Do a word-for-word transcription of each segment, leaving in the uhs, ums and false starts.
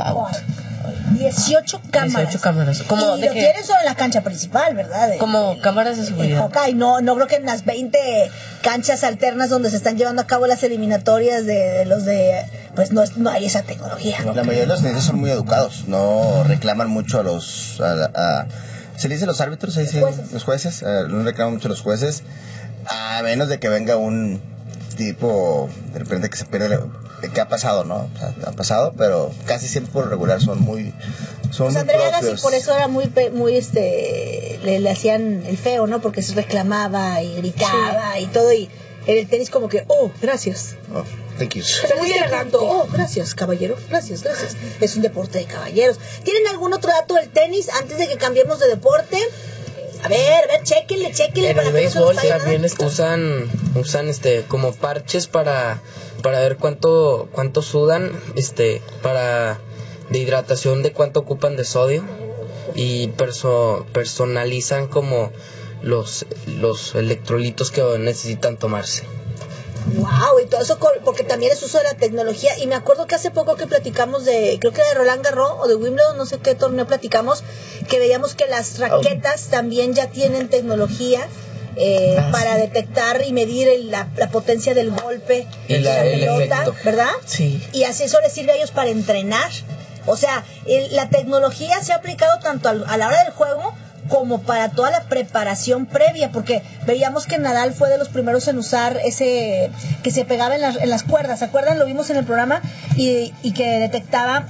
Wow. dieciocho cámaras. dieciocho cámaras. Como y de lo que, tienen sobre la cancha principal, ¿verdad? De, como de, cámaras de seguridad. Okay. No, no creo que en las veinte canchas alternas donde se están llevando a cabo las eliminatorias de, de los de... Pues no, no hay esa tecnología. La mayoría de los tenistas son muy educados, no reclaman mucho a los... A, a, ¿se dice los árbitros? ¿Se dice Los jueces. Los jueces, uh, no reclaman mucho a los jueces, a menos de que venga un tipo, de repente que se pierde... ¿Qué ha pasado, no? O sea, ha pasado, pero casi siempre por regular son muy... Son Pues muy Andrea Agassi propios. por eso era muy, muy este, le, le hacían el feo, ¿no? Porque se reclamaba y gritaba sí. y todo, y en el tenis como que, oh, gracias. Oh, thank you. Pero muy elegante. Oh, gracias, caballero, gracias, gracias. Es un deporte de caballeros. ¿Tienen algún otro dato del tenis antes de que cambiemos de deporte? A ver, a ver, chéquenle, chéquenle. En para el que no se nos béisbol vaya también nada. usan, usan este, como parches para, para ver cuánto, cuánto sudan, este, para de hidratación de cuánto ocupan de sodio, y perso, personalizan como los, los electrolitos que necesitan tomarse. Wow, y todo eso con, porque también es uso de la tecnología. Y me acuerdo que hace poco que platicamos de, creo que de Roland Garros o de Wimbledon, no sé qué torneo platicamos, que veíamos que las raquetas también ya tienen tecnología eh, ah, para sí. detectar y medir el, la, la potencia del golpe y la, de la pelota, efecto. ¿verdad? Sí. Y así eso les sirve a ellos para entrenar. O sea, el, la tecnología se ha aplicado tanto al, a la hora del juego como para toda la preparación previa, porque veíamos que Nadal fue de los primeros en usar ese que se pegaba en las, en las cuerdas, ¿se acuerdan? Lo vimos en el programa, y, y que detectaba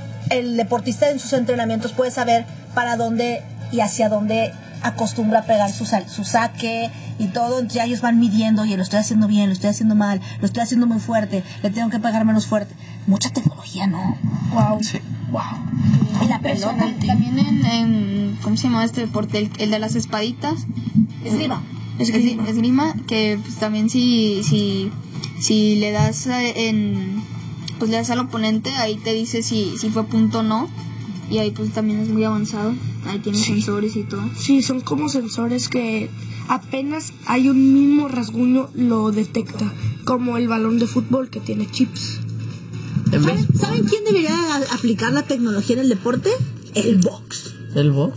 el deportista en sus entrenamientos, puede saber para dónde y hacia dónde acostumbra a pegar su, su saque y todo. Entonces ya ellos van midiendo, oye, lo estoy haciendo bien, lo estoy haciendo mal, lo estoy haciendo muy fuerte, le tengo que pegar menos fuerte. Mucha tecnología, ¿no? Wow. Sí. Wow. Y la pelota. También en, en, ¿cómo se llama este deporte? El, el de las espaditas. Esgrima. Esgrima. Esgrima, que pues también si, si, si le das en, pues le das al oponente, ahí te dice si, si fue punto o no. Y ahí pues también es muy avanzado. Ahí tiene sí. sensores y todo. Sí, son como sensores que apenas hay un mismo rasguño lo detecta. Como el balón de fútbol que tiene chips. ¿Saben, ¿Saben quién debería aplicar la tecnología en el deporte? El box. ¿El box?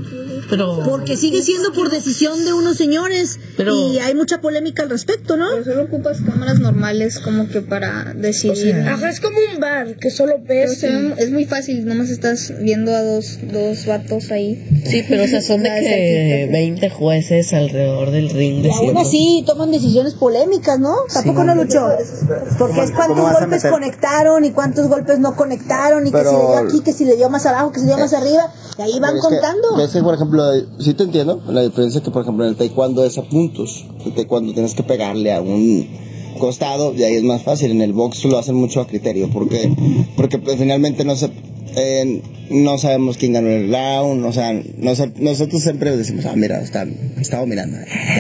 Pero porque sigue siendo por decisión de unos señores, pero y hay mucha polémica al respecto, ¿no? Pero solo ocupas cámaras normales como que para decidir. O sea, ajá, es como un bar que solo ves. O sea, y... es muy fácil, nomás estás viendo a dos, dos vatos ahí. Sí, pero o sea, son de que veinte jueces alrededor del ring de aún así toman decisiones polémicas, ¿no? Tampoco sí. no luchó. Porque es cuántos golpes conectaron y cuántos golpes no conectaron y pero... que si le dio aquí, que si le dio más abajo, que si le dio más arriba, y ahí van contando. Que, que, por ejemplo, sí te entiendo, la diferencia que por ejemplo en el taekwondo es a puntos. En el taekwondo tienes que pegarle a un costado y ahí es más fácil. En el box lo hacen mucho a criterio, porque porque pues, finalmente no se eh, no sabemos quién ganó el round, o sea, nos, nosotros siempre decimos, ah, mira, está, está dominando.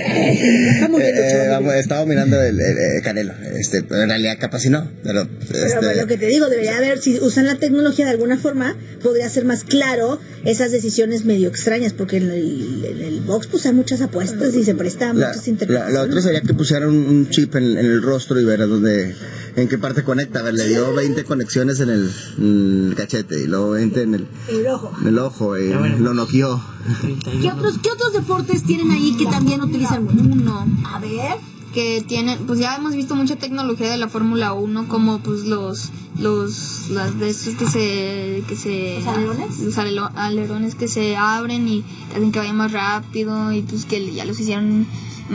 Estamos viendo, eh, eh, está dominando el, el, el Canelo. Este, en realidad capaz si no, pero, pero este, lo que te digo, debería haber, si usan la tecnología de alguna forma, podría ser más claro esas decisiones medio extrañas, porque en el, en el box pues hay muchas apuestas y se presta a la, muchas interpretaciones. La, la otra sería que pusieran un, un chip en, en el rostro y ver a dónde, en qué parte conecta. A ver, le dio veinte conexiones en el, en el cachete y luego veinte en el, el ojo. En el ojo, y lo noqueó. ¿Qué otros, ¿Qué otros deportes tienen ahí que también utilizan? Uno. A ver. Que tienen, pues ya hemos visto mucha tecnología de la Fórmula uno, como pues los, los, las de estos que se, que se, ¿Los alerones? Los alelo, alerones que se abren y hacen que vaya más rápido, y pues que ya los hicieron,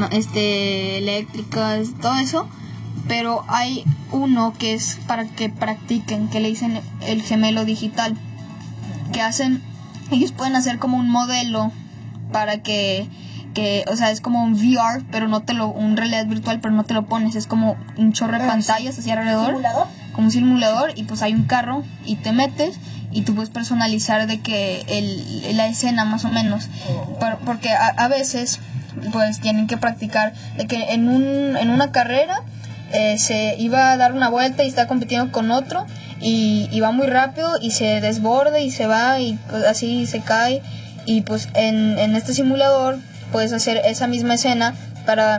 este, eléctricas, todo eso. Pero hay uno que es para que practiquen, que le dicen el gemelo digital, que hacen, ellos pueden hacer como un modelo para que, que, o sea, es como un V R, pero no te lo, un realidad virtual, pero no te lo pones, es como un chorro de pantallas hacia alrededor, ¿simulador? Como un simulador, y pues hay un carro y te metes y tú puedes personalizar de que el, la escena más o menos, Por, porque a, a veces pues tienen que practicar de que en un, en una carrera eh, se iba a dar una vuelta y está compitiendo con otro y, y va muy rápido y se desborda y se va y pues así se cae, y pues en, en este simulador puedes hacer esa misma escena para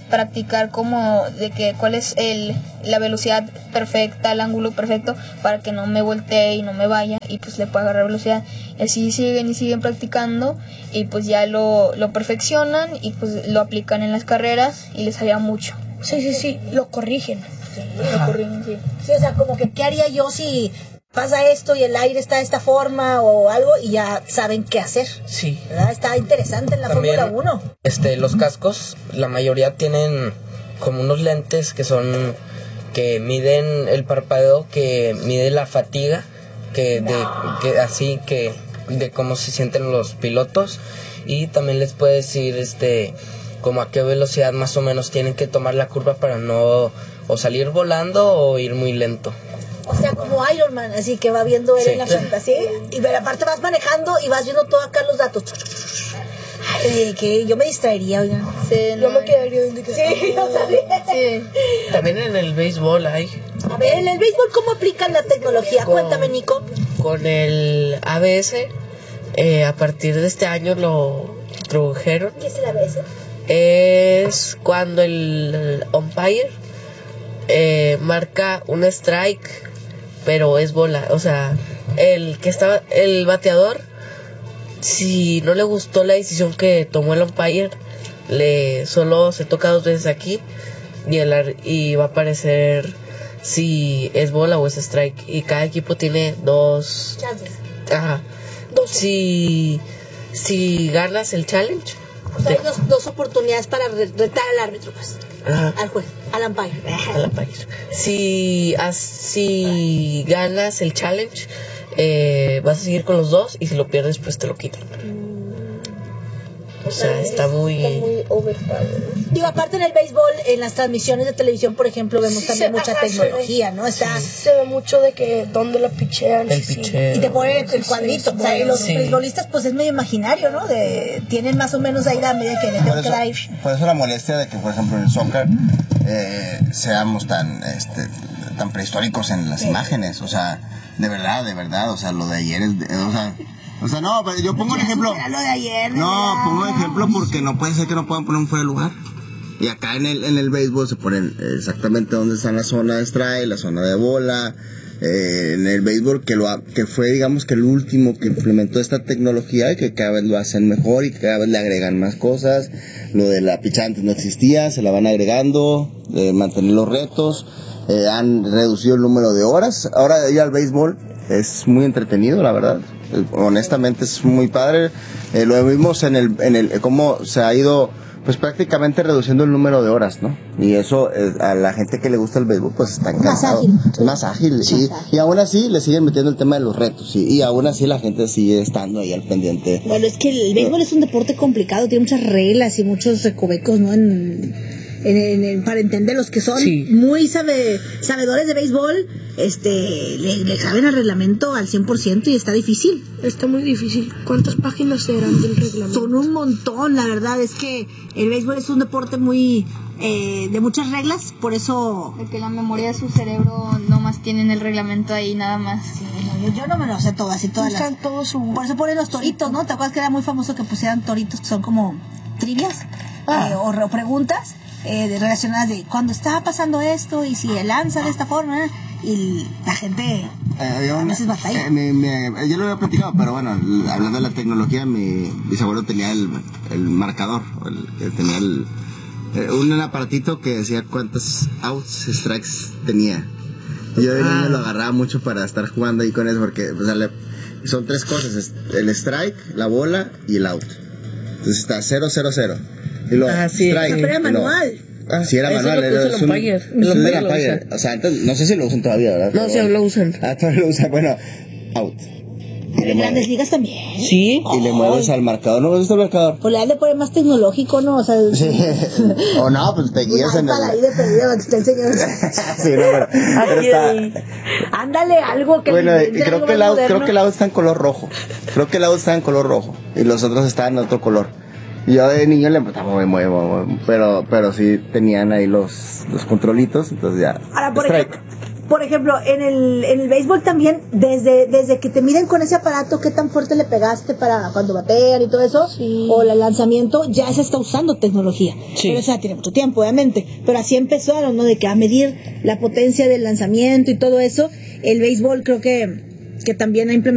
practicar como de que cuál es el la velocidad perfecta, el ángulo perfecto para que no me voltee y no me vaya y pues le pueda agarrar velocidad. Y así siguen y siguen practicando y pues ya lo, lo perfeccionan y pues lo aplican en las carreras y les ayuda mucho. Sí, sí, sí, lo corrigen. Sí, lo corrigen, sí. Sí, o sea, como que ¿qué haría yo si pasa esto y el aire está de esta forma o algo y ya saben qué hacer? Sí. ¿Verdad? Está interesante en la También, Fórmula uno. Este, los cascos, la mayoría tienen como unos lentes que son, que miden el parpadeo, que mide la fatiga, que de, que así que de cómo se sienten los pilotos, y también les puede decir, este, como a qué velocidad más o menos tienen que tomar la curva para no o salir volando o ir muy lento. O sea, como Iron Man, así que va viendo él Sí, en la claro. cinta, ¿sí? Y pero aparte vas manejando y vas viendo todo acá los datos. Ay, que yo me distraería, oigan. Sí, Yo no, me quedaría viendo que... Sí, yo también. sí. También en el béisbol hay. A ver, en el béisbol, ¿cómo aplican la tecnología? Con- Cuéntame, Nico. Con el A B S, eh, a partir de este año lo introdujeron. ¿Qué es el A B S? Es cuando el umpire eh, marca un strike, pero es bola. O sea, el que estaba, el bateador, si no le gustó la decisión que tomó el umpire, le solo se toca dos veces aquí y, el, ar- y va a aparecer si es bola o es strike. Y cada equipo tiene dos. Chances. Ajá. Si, si ganas el challenge. O sea, hay dos, dos oportunidades para re- retar al árbitro, pues. Ajá. Al juez, al umpire. A la país. Si, as- si ganas el challenge, eh, vas a seguir con los dos, y si lo pierdes, pues te lo quitan. O sea, está muy... Muy overpowered. Digo, aparte en el béisbol, en las transmisiones de televisión, por ejemplo, vemos Sí, también se- mucha ajá, se tecnología, ¿no? Está... Se ve mucho de que dónde la pichean. El sí, sí. picheo. Y te ponen el cuadrito. Sí, O sea, y los sí. beisbolistas, pues es medio imaginario, ¿no? De, tienen más o menos ahí la medida que le Por tengo que eso, dar ahí. por eso la molestia de que, por ejemplo, en el soccer eh, seamos tan, este, tan prehistóricos en las imágenes. O sea, de verdad, de verdad. O sea, lo de ayer es... de- o sea, o sea, no, pero yo pongo un ejemplo. Era lo de ayer. de No, verdad. pongo un ejemplo porque no puede ser que no puedan poner un fuera de lugar. Y acá en el, en el béisbol se ponen exactamente dónde está la zona de strike, la zona de bola. Eh, en el béisbol que lo ha- que fue, digamos, que el último que implementó esta tecnología y que cada vez lo hacen mejor y que cada vez le agregan más cosas. Lo de la pichada antes no existía, se la van agregando, de mantener los retos. Eh, han reducido el número de horas. Ahora ir al béisbol es muy entretenido, la verdad. Eh, honestamente es muy padre. Eh, lo vimos en el, en el, cómo se ha ido, pues prácticamente reduciendo el número de horas, ¿no? Y eso, eh, a la gente que le gusta el béisbol, pues está encantado. ágil. Es más ágil. Y, y aún así le siguen metiendo el tema de los retos. Y, y aún así la gente sigue estando ahí al pendiente. Bueno, es que el béisbol es un deporte complicado, tiene muchas reglas y muchos recovecos, ¿no? En, en, en- en- para entender los que son Sí. muy sabe, sabedores de béisbol, este, le, le saben al reglamento al cien por ciento y está difícil. Está muy difícil. ¿Cuántas páginas serán del reglamento? Son un montón, la verdad es que el béisbol es un deporte muy eh, de muchas reglas, por eso De que la memoria de su cerebro nomás tienen el reglamento ahí nada más. yo, yo no me lo sé todo, así todas las... Usan todo su... Por eso ponen los toritos, ¿no? ¿Te acuerdas que era muy famoso que pusieran toritos que son como trivias Ah. eh, o, re- o preguntas eh, de- relacionadas de cuando está pasando esto y si lanza de esta forma y la gente Eh, había a una- veces batalla. eh, me- me- yo lo había platicado, pero bueno, l- hablando de la tecnología, mi bisabuelo tenía el, el marcador, el, que tenía el, eh, un aparatito que decía cuántos outs, strikes tenía. Y yo de niño Ah. lo agarraba mucho para estar jugando ahí con eso, porque o sea, le- son tres cosas, es el strike, la bola y el out. Entonces está cero cero cero. Y luego, Ah, sí. strike, O sea, pero era y luego- manual. Ah, sí, era Eso manual. lo era- puso el es un- umpire. El es un umpire lo umpire. usa. O sea, entonces, no sé si lo usan todavía, ¿verdad? No, Pero sí, bueno. lo usan. Ah, todavía lo usan. Bueno, out. Y le En grandes mueves, ligas también. Sí. y le mueves al marcador. ¿No me gusta el marcador? O le han de poner más tecnológico, ¿no? O sea, Sí. O no, pues te un guías en iPad ahí el... de perdida para que esté enseñando. Sí, no, pero, pero está... Ándale, algo que Bueno, le y inventen creo algo que, el más out, moderno. creo que el out está en color rojo. Creo que el out está en color rojo. Y los otros estaban en otro color. Y yo de niño le empezaba, mueve, mueve, mueve. Pero, pero sí tenían ahí los, los controlitos. Entonces ya. Ahora, por strike. ejemplo, por ejemplo, en el, en el béisbol también, desde, desde que te miden con ese aparato qué tan fuerte le pegaste para cuando batean y todo eso, Sí. o el lanzamiento, ya se está usando tecnología. Sí. Pero o sea, tiene mucho tiempo, obviamente. Pero así empezaron, ¿no? De que a medir la potencia del lanzamiento y todo eso. El béisbol creo que, que también ha implementado